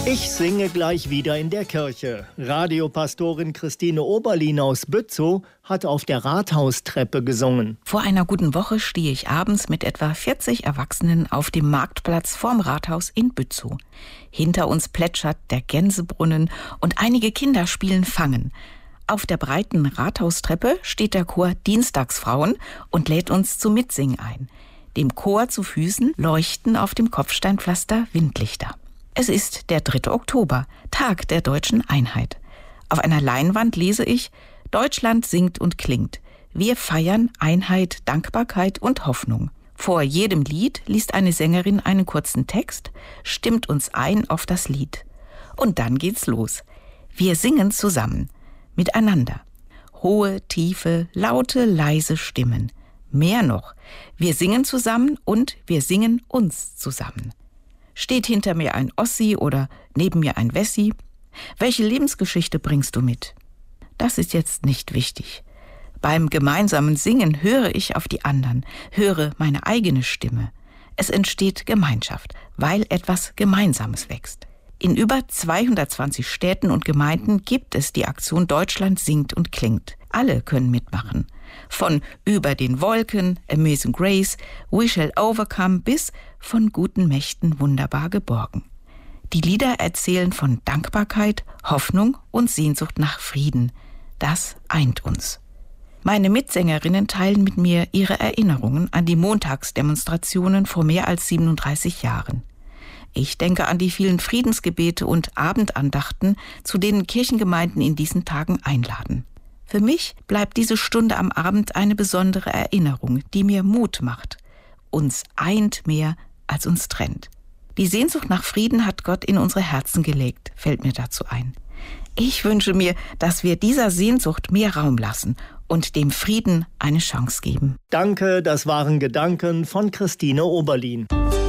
Ich singe gleich wieder in der Kirche. Radiopastorin Christine Oberlin aus Bützow hat auf der Rathaustreppe gesungen. Vor einer guten Woche stehe ich abends mit etwa 40 Erwachsenen auf dem Marktplatz vorm Rathaus in Bützow. Hinter uns plätschert der Gänsebrunnen und einige Kinder spielen Fangen. Auf der breiten Rathaustreppe steht der Chor Dienstagsfrauen und lädt uns zum Mitsingen ein. Dem Chor zu Füßen leuchten auf dem Kopfsteinpflaster Windlichter. Es ist der 3. Oktober, Tag der deutschen Einheit. Auf einer Leinwand lese ich: Deutschland singt und klingt. Wir feiern Einheit, Dankbarkeit und Hoffnung. Vor jedem Lied liest eine Sängerin einen kurzen Text, stimmt uns ein auf das Lied. Und dann geht's los. Wir singen zusammen, miteinander. Hohe, tiefe, laute, leise Stimmen. Mehr noch, wir singen zusammen und wir singen uns zusammen. Steht hinter mir ein Ossi oder neben mir ein Wessi? Welche Lebensgeschichte bringst du mit? Das ist jetzt nicht wichtig. Beim gemeinsamen Singen höre ich auf die anderen, höre meine eigene Stimme. Es entsteht Gemeinschaft, weil etwas Gemeinsames wächst. In über 220 Städten und Gemeinden gibt es die Aktion Deutschland singt und klingt. Alle können mitmachen. Von Über den Wolken, Amazing Grace, We Shall Overcome bis Von guten Mächten wunderbar geborgen. Die Lieder erzählen von Dankbarkeit, Hoffnung und Sehnsucht nach Frieden. Das eint uns. Meine Mitsängerinnen teilen mit mir ihre Erinnerungen an die Montagsdemonstrationen vor mehr als 37 Jahren. Ich denke an die vielen Friedensgebete und Abendandachten, zu denen Kirchengemeinden in diesen Tagen einladen. Für mich bleibt diese Stunde am Abend eine besondere Erinnerung, die mir Mut macht. Uns eint mehr, als uns trennt. Die Sehnsucht nach Frieden hat Gott in unsere Herzen gelegt, fällt mir dazu ein. Ich wünsche mir, dass wir dieser Sehnsucht mehr Raum lassen und dem Frieden eine Chance geben. Danke, das waren Gedanken von Christine Oberlin.